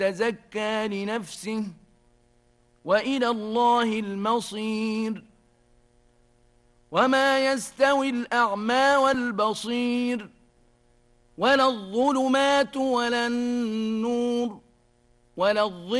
يتزكى لنفسه وإلى الله المصير وما يستوي الأعمى والبصير ولا الظلمات ولا النور ولا الظل